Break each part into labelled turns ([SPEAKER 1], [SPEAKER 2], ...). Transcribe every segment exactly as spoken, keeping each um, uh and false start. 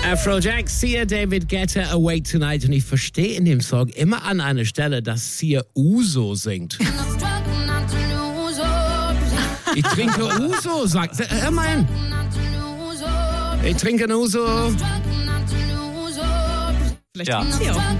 [SPEAKER 1] Afrojack, Sia, David Guetta, Awake Tonight. Und ich verstehe in dem Song immer an einer Stelle, dass Sia Uso singt. Ich trinke Uso, sagt hör mal hin. Ich trinke einen Uso.
[SPEAKER 2] Vielleicht ja. Sie auch.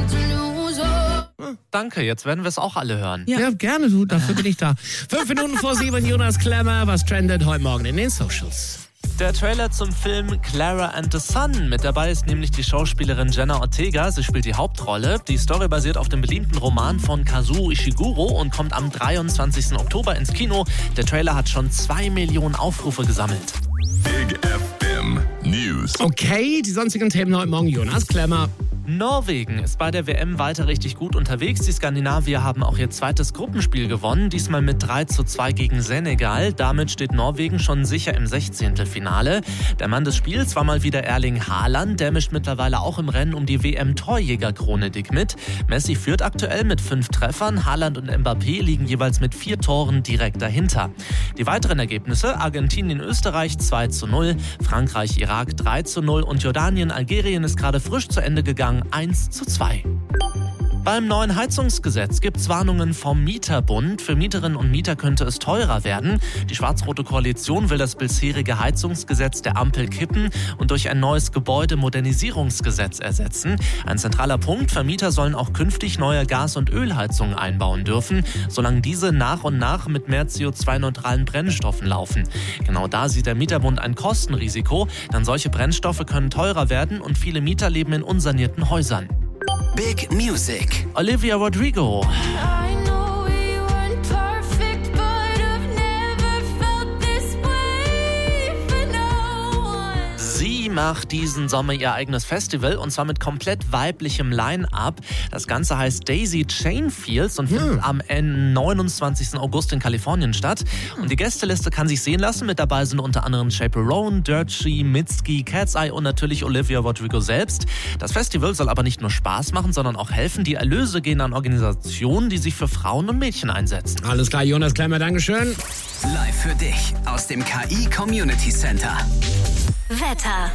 [SPEAKER 2] Danke, jetzt werden wir es auch alle hören.
[SPEAKER 1] Ja, ja gerne, du, dafür bin ich da. Fünf Minuten vor sieben, Jonas Klemmer, was trendet heute Morgen in den Socials?
[SPEAKER 2] Der Trailer zum Film Clara and the Sun. Mit dabei ist nämlich die Schauspielerin Jenna Ortega. Sie spielt die Hauptrolle. Die Story basiert auf dem beliebten Roman von Kazuo Ishiguro und kommt am dreiundzwanzigsten Oktober ins Kino. Der Trailer hat schon zwei Millionen Aufrufe gesammelt.
[SPEAKER 3] Big F M News.
[SPEAKER 1] Okay, die sonstigen Themen heute Morgen, Jonas Klemmer.
[SPEAKER 2] Norwegen ist bei der W M weiter richtig gut unterwegs. Die Skandinavier haben auch ihr zweites Gruppenspiel gewonnen, diesmal mit drei zu zwei gegen Senegal. Damit steht Norwegen schon sicher im Sechzehntelfinale. Der Mann des Spiels war mal wieder Erling Haaland. Der mischt mittlerweile auch im Rennen um die W M-Torjägerkrone dick mit. Messi führt aktuell mit fünf Treffern. Haaland und Mbappé liegen jeweils mit vier Toren direkt dahinter. Die weiteren Ergebnisse: Argentinien-Österreich zwei zu null, Frankreich-Irak drei zu null und Jordanien-Algerien ist gerade frisch zu Ende gegangen. eins zu zwei. Beim neuen Heizungsgesetz gibt es Warnungen vom Mieterbund. Für Mieterinnen und Mieter könnte es teurer werden. Die schwarz-rote Koalition will das bisherige Heizungsgesetz der Ampel kippen und durch ein neues Gebäudemodernisierungsgesetz ersetzen. Ein zentraler Punkt: Vermieter sollen auch künftig neue Gas- und Ölheizungen einbauen dürfen, solange diese nach und nach mit mehr C O zwei neutralen Brennstoffen laufen. Genau da sieht der Mieterbund ein Kostenrisiko, denn solche Brennstoffe können teurer werden und viele Mieter leben in unsanierten Häusern.
[SPEAKER 4] Big Music.
[SPEAKER 2] Olivia Rodrigo. Sie macht diesen Sommer ihr eigenes Festival und zwar mit komplett weiblichem Line-Up. Das Ganze heißt Daisy Chain Fields und findet hm. am neunundzwanzigsten August in Kalifornien statt. Und die Gästeliste kann sich sehen lassen. Mit dabei sind unter anderem Chaperone, Dirty, Mitski, Cat's Eye und natürlich Olivia Rodrigo selbst. Das Festival soll aber nicht nur Spaß machen, sondern auch helfen. Die Erlöse gehen an Organisationen, die sich für Frauen und Mädchen einsetzen.
[SPEAKER 1] Alles klar, Jonas Klemmer, Dankeschön.
[SPEAKER 4] Live für dich aus dem K I Community Center.
[SPEAKER 5] Wetter.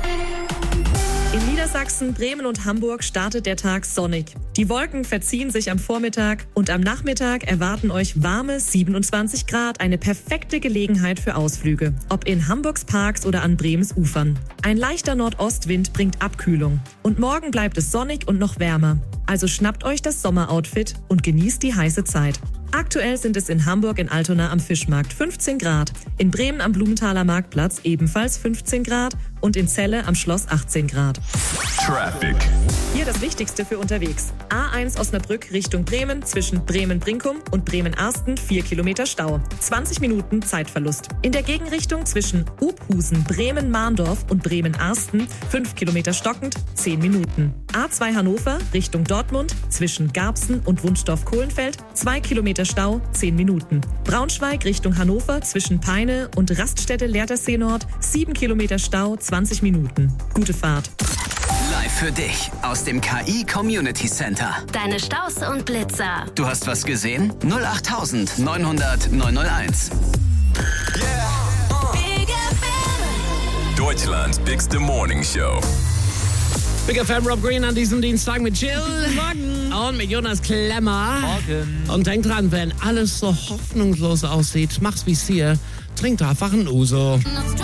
[SPEAKER 6] In Niedersachsen, Bremen und Hamburg startet der Tag sonnig. Die Wolken verziehen sich am Vormittag und am Nachmittag erwarten euch warme siebenundzwanzig Grad, eine perfekte Gelegenheit für Ausflüge, ob in Hamburgs Parks oder an Bremens Ufern. Ein leichter Nordostwind bringt Abkühlung und morgen bleibt es sonnig und noch wärmer. Also schnappt euch das Sommeroutfit und genießt die heiße Zeit. Aktuell sind es in Hamburg in Altona am Fischmarkt fünfzehn Grad, in Bremen am Blumenthaler Marktplatz ebenfalls fünfzehn Grad und in Celle am Schloss achtzehn Grad.
[SPEAKER 3] Traffic.
[SPEAKER 6] Hier das Wichtigste für unterwegs. A eins Osnabrück Richtung Bremen zwischen Bremen-Brinkum und Bremen-Arsten vier Kilometer Stau. zwanzig Minuten Zeitverlust. In der Gegenrichtung zwischen Ubhusen, Bremen-Mahndorf und Bremen-Arsten fünf Kilometer stockend, zehn Minuten. A zwei Hannover Richtung Dortmund zwischen Garbsen und Wunstorf-Kohlenfeld zwei Kilometer Stau, zehn Minuten. Braunschweig Richtung Hannover zwischen Peine und Raststätte Lehrtersee Nord sieben Kilometer Stau, zwanzig Minuten. Gute Fahrt.
[SPEAKER 4] Live für dich aus dem K I Community Center.
[SPEAKER 5] Deine Staus und Blitzer.
[SPEAKER 4] Du hast was gesehen? null acht neun hundert neun null eins.
[SPEAKER 3] Yeah.
[SPEAKER 5] Uh. Big F M.
[SPEAKER 3] Deutschlands bigste Morning Show.
[SPEAKER 1] Big F M, Rob Green an diesem Dienstag mit Jill.
[SPEAKER 2] Morgen.
[SPEAKER 1] Und mit Jonas Klemmer.
[SPEAKER 2] Morgen.
[SPEAKER 1] Und denk dran, wenn alles so hoffnungslos aussieht, mach's wie Sia. Trink einfach ein Uso.